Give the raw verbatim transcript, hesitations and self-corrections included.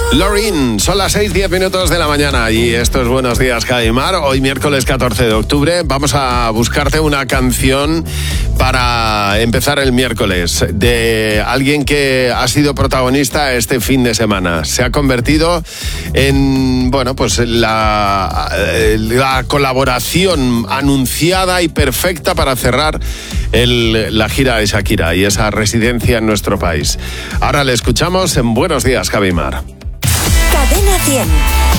Lorin, son las seis, diez minutos de la mañana y esto es Buenos Días, Javimar. Hoy miércoles catorce de octubre vamos a buscarte una canción para empezar el miércoles de alguien que ha sido protagonista este fin de semana. Se ha convertido en, bueno, pues la, la colaboración anunciada y perfecta para cerrar el, la gira de Shakira y esa residencia en nuestro país. Ahora le escuchamos en Buenos Días, Javimar. Cadena cien.